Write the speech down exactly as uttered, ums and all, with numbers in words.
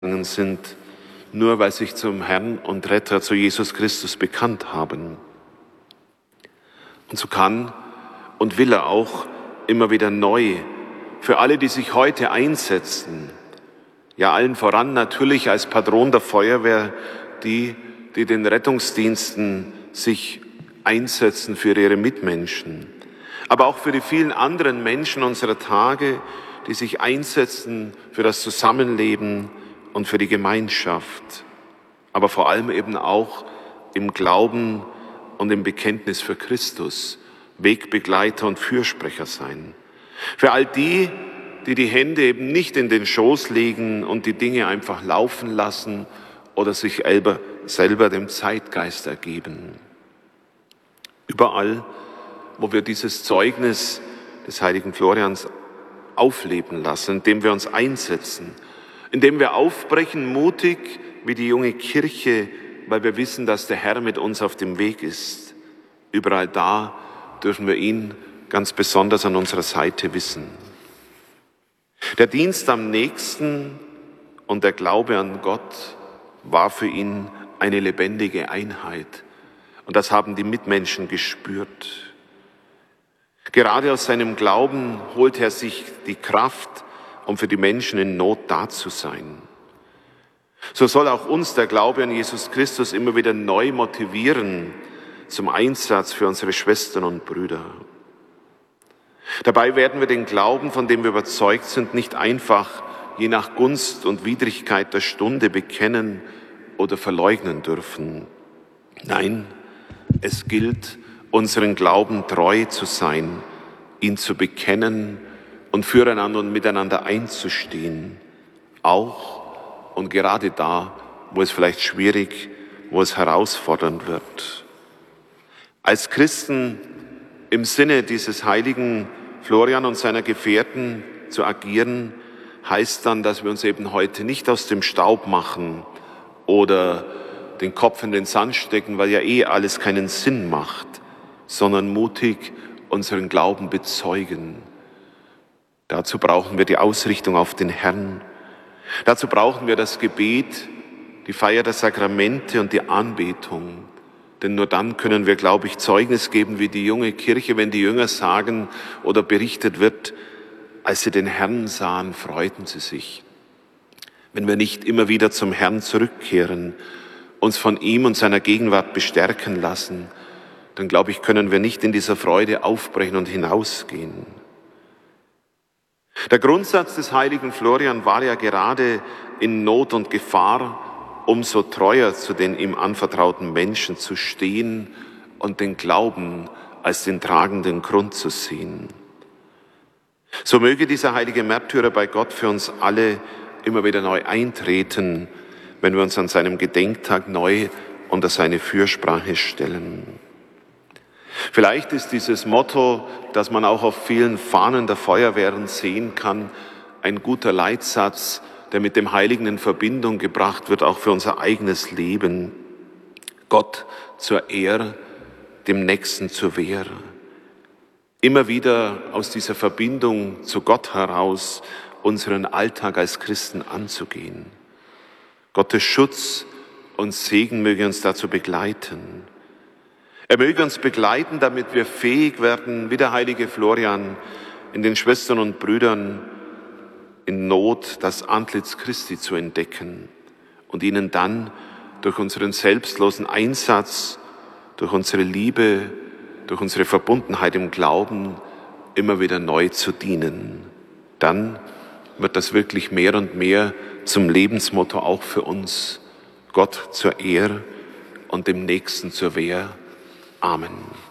sind, nur weil sie sich zum Herrn und Retter, zu Jesus Christus bekannt haben. Und so kann und will er auch immer wieder neu für alle, die sich heute einsetzen, ja allen voran natürlich als Patron der Feuerwehr, die, die den Rettungsdiensten sich einsetzen für ihre Mitmenschen, aber auch für die vielen anderen Menschen unserer Tage, die sich einsetzen für das Zusammenleben und für die Gemeinschaft, aber vor allem eben auch im Glauben und im Bekenntnis für Christus, Wegbegleiter und Fürsprecher sein. Für all die, die die Hände eben nicht in den Schoß legen und die Dinge einfach laufen lassen oder sich selber, selber dem Zeitgeist ergeben. Überall, wo wir dieses Zeugnis des heiligen Florians aufleben lassen, indem wir uns einsetzen, indem wir aufbrechen, mutig wie die junge Kirche, weil wir wissen, dass der Herr mit uns auf dem Weg ist. Überall da dürfen wir ihn ganz besonders an unserer Seite wissen. Der Dienst am Nächsten und der Glaube an Gott war für ihn eine lebendige Einheit. Und das haben die Mitmenschen gespürt. Gerade aus seinem Glauben holt er sich die Kraft, um für die Menschen in Not da zu sein. So soll auch uns der Glaube an Jesus Christus immer wieder neu motivieren zum Einsatz für unsere Schwestern und Brüder. Dabei werden wir den Glauben, von dem wir überzeugt sind, nicht einfach je nach Gunst und Widrigkeit der Stunde bekennen oder verleugnen dürfen. Nein, es gilt, unseren Glauben treu zu sein, ihn zu bekennen und füreinander und miteinander einzustehen. Auch und gerade da, wo es vielleicht schwierig, wo es herausfordernd wird. Als Christen im Sinne dieses heiligen Florian und seiner Gefährten zu agieren, heißt dann, dass wir uns eben heute nicht aus dem Staub machen oder den Kopf in den Sand stecken, weil ja eh alles keinen Sinn macht, sondern mutig unseren Glauben bezeugen. Dazu brauchen wir die Ausrichtung auf den Herrn. Dazu brauchen wir das Gebet, die Feier der Sakramente und die Anbetung. Denn nur dann können wir, glaube ich, Zeugnis geben wie die junge Kirche, wenn die Jünger sagen oder berichtet wird, als sie den Herrn sahen, freuten sie sich. Wenn wir nicht immer wieder zum Herrn zurückkehren, uns von ihm und seiner Gegenwart bestärken lassen, dann, glaube ich, können wir nicht in dieser Freude aufbrechen und hinausgehen. Der Grundsatz des heiligen Florian war ja gerade in Not und Gefahr, umso treuer zu den ihm anvertrauten Menschen zu stehen und den Glauben als den tragenden Grund zu sehen. So möge dieser heilige Märtyrer bei Gott für uns alle immer wieder neu eintreten, wenn wir uns an seinem Gedenktag neu unter seine Fürsprache stellen. Vielleicht ist dieses Motto, das man auch auf vielen Fahnen der Feuerwehren sehen kann, ein guter Leitsatz, der mit dem Heiligen in Verbindung gebracht wird, auch für unser eigenes Leben. Gott zur Ehre, dem Nächsten zur Wehr. Immer wieder aus dieser Verbindung zu Gott heraus unseren Alltag als Christen anzugehen. Gottes Schutz und Segen möge uns dazu begleiten. Er möge uns begleiten, damit wir fähig werden, wie der heilige Florian, in den Schwestern und Brüdern in Not das Antlitz Christi zu entdecken und ihnen dann durch unseren selbstlosen Einsatz, durch unsere Liebe, durch unsere Verbundenheit im Glauben immer wieder neu zu dienen. Dann wird das wirklich mehr und mehr zum Lebensmotto auch für uns. Gott zur Ehre und dem Nächsten zur Wehr. Amen.